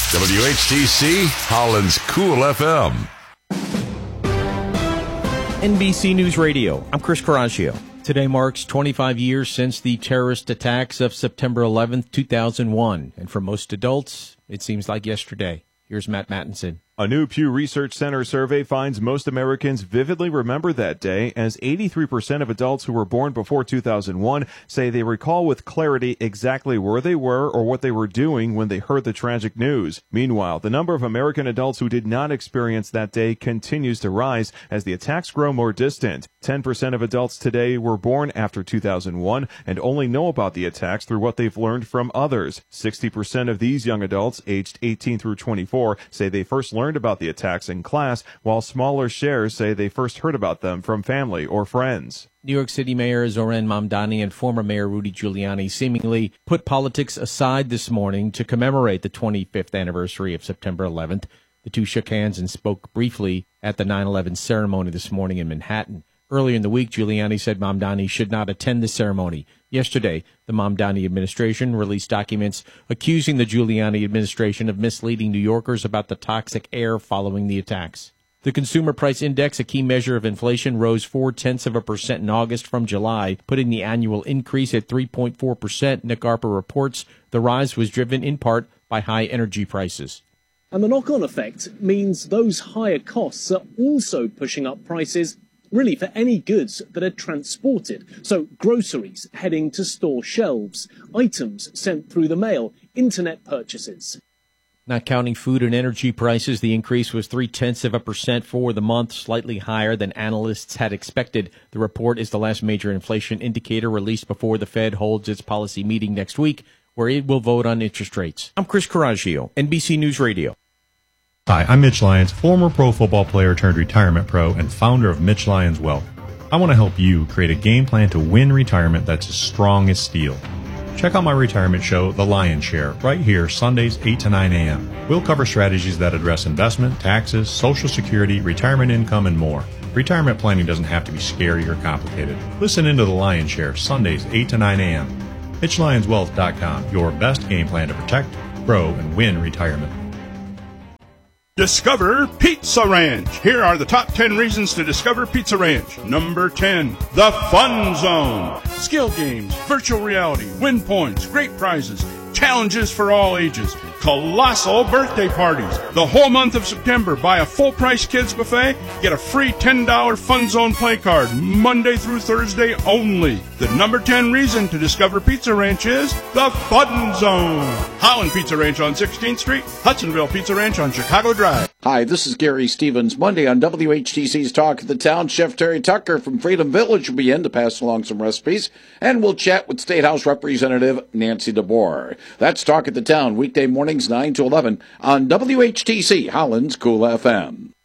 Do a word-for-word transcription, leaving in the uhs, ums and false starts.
W H T C, Holland's Cool F M. N B C News Radio, I'm Chris Coraggio. Today marks twenty-five years since the terrorist attacks of September eleventh, two thousand one. And for most adults, it seems like yesterday. Here's Matt Mattinson. A new Pew Research Center survey finds most Americans vividly remember that day, as eighty-three percent of adults who were born before two thousand one say they recall with clarity exactly where they were or what they were doing when they heard the tragic news. Meanwhile, the number of American adults who did not experience that day continues to rise as the attacks grow more distant. ten percent of adults today were born after two thousand one and only know about the attacks through what they've learned from others. sixty percent of these young adults, aged eighteen through twenty-four, say they first learned about the attacks in class, while smaller shares say they first heard about them from family or friends. New York City Mayor Zohran Mamdani and former Mayor Rudy Giuliani seemingly put politics aside this morning to commemorate the twenty-fifth anniversary of September eleventh. The two shook hands and spoke briefly at the nine eleven ceremony this morning in Manhattan. Earlier in the week, Giuliani said Mamdani should not attend the ceremony. Yesterday, the Mamdani administration released documents accusing the Giuliani administration of misleading New Yorkers about the toxic air following the attacks. The Consumer Price Index, a key measure of inflation, rose four-tenths of a percent in August from July, putting the annual increase at three point four percent. Nick Harper reports the rise was driven in part by high energy prices. And the knock-on effect means those higher costs are also pushing up prices really for any goods that are transported. So groceries heading to store shelves, items sent through the mail, internet purchases. Not counting food and energy prices, the increase was three-tenths of a percent for the month, slightly higher than analysts had expected. The report is the last major inflation indicator released before the Fed holds its policy meeting next week, where it will vote on interest rates. I'm Chris Coraggio, N B C News Radio. Hi, I'm Mitch Lyons, former pro football player turned retirement pro and founder of Mitch Lyons Wealth. I want to help you create a game plan to win retirement that's as strong as steel. Check out my retirement show, The Lion's Share, right here, Sundays, eight to nine a.m. We'll cover strategies that address investment, taxes, Social Security, retirement income, and more. Retirement planning doesn't have to be scary or complicated. Listen into The Lion's Share, Sundays, eight to nine a.m. Mitch Lyons Wealth dot com, your best game plan to protect, grow, and win retirement. Discover Pizza Ranch. Here are the top ten reasons to discover Pizza Ranch. Number ten, the Fun Zone. Skill games, virtual reality, win points, great prizes, challenges for all ages, colossal birthday parties. The whole month of September, buy a full-price kids buffet, get a free ten dollars Fun Zone play card, Monday through Thursday only. The number ten reason to discover Pizza Ranch is the Fun Zone. Holland Pizza Ranch on sixteenth Street, Hudsonville Pizza Ranch on Chicago Drive. Hi, this is Gary Stevens. Monday on W H T C's Talk of the Town, Chef Terry Tucker from Freedom Village will be in to pass along some recipes, and we'll chat with State House Representative Nancy DeBoer. That's Talk of the Town, weekday mornings nine to eleven on W H T C, Holland's Cool F M.